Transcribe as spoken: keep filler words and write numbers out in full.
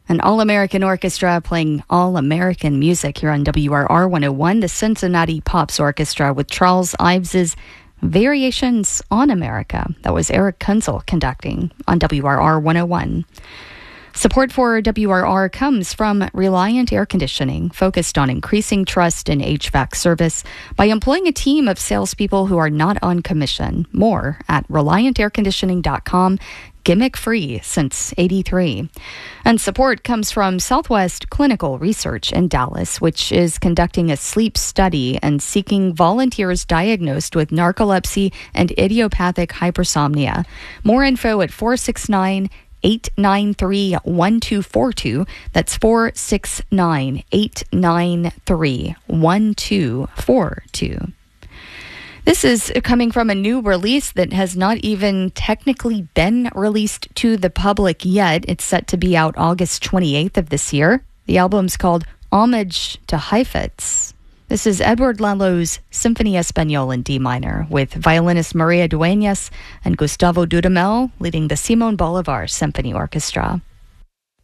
An all-American orchestra playing all-American music here on W R R one oh one, the Cincinnati Pops Orchestra with Charles Ives's Variations on America. That was Eric Kunzel conducting on W R R one oh one. Support for W R R comes from Reliant Air Conditioning, focused on increasing trust in H V A C service by employing a team of salespeople who are not on commission. More at reliant air conditioning dot com. Gimmick free since eighty-three. And support comes from Southwest Clinical Research in Dallas, which is conducting a sleep study and seeking volunteers diagnosed with narcolepsy and idiopathic hypersomnia. More info at four six nine, eight nine three, one two four two. That's four six nine, eight nine three, one two four two. This is coming from a new release that has not even technically been released to the public yet. It's set to be out August twenty-eighth of this year. The album's called Homage to Heifetz. This is Edward Lalo's Symphony Español in D minor, with violinist Maria Dueñas and Gustavo Dudamel leading the Simón Bolívar Symphony Orchestra.